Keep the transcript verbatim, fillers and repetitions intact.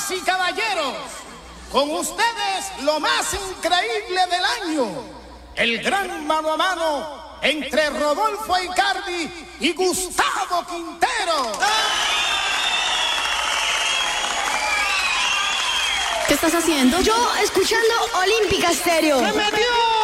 Damas y caballeros, con ustedes lo más increíble del año, el gran mano a mano entre Rodolfo Aicardi y Gustavo Quintero. ¿Qué estás haciendo? Yo escuchando Olímpica Estéreo. ¡Se metió!